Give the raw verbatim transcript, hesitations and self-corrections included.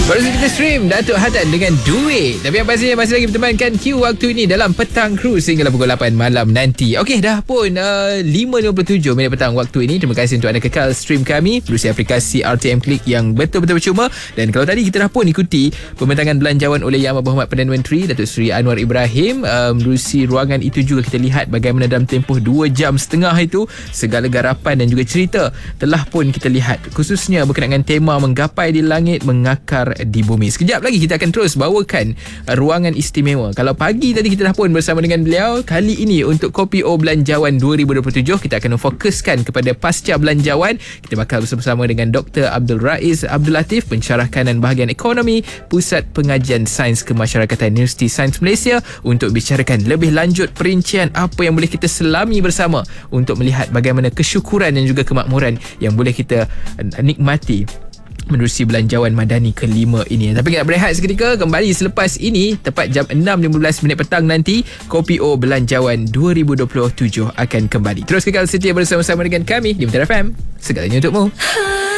Baru saja kita stream Datuk Hatan dengan Duit. Tapi yang pastinya masih lagi bertemankan Q waktu ini dalam Petang Cruise hingga pukul lapan malam nanti. Okey, dah pun uh, lima lima puluh tujuh minit petang waktu ini. Terima kasih untuk anda kekal stream kami melalui aplikasi R T M Click yang betul-betul percuma. Dan kalau tadi kita dah pun ikuti pembentangan belanjawan oleh Yang Amat Berhormat Perdana Menteri Datuk Seri Anwar Ibrahim, uh, melalui ruangan itu juga kita lihat bagaimana dalam tempoh dua jam setengah itu segala garapan dan juga cerita telah pun kita lihat, khususnya berkenaan dengan tema menggapai di langit, mengakar di bumi. Sekejap lagi kita akan terus bawakan ruangan istimewa. Kalau pagi tadi kita dah pun bersama dengan beliau, kali ini untuk Kopi O Belanjawan dua ribu dua puluh tujuh kita akan fokuskan kepada pasca belanjawan. Kita bakal bersama-sama dengan Doktor Abdul Rais Abdul Latif, pensyarah kanan bahagian ekonomi Pusat Pengajian Sains Kemasyarakatan Universiti Sains Malaysia, untuk bicarakan lebih lanjut perincian apa yang boleh kita selami bersama untuk melihat bagaimana kesyukuran dan juga kemakmuran yang boleh kita nikmati menerusi belanjawan madani kelima ini. Tapi kita berehat seketika, kembali selepas ini tepat jam enam lima belas minit petang nanti Kopi O Belanjawan dua ribu dua puluh tujuh akan kembali. Terus kekal setia bersama-sama dengan kami di Metro F M, segalanya untukmu.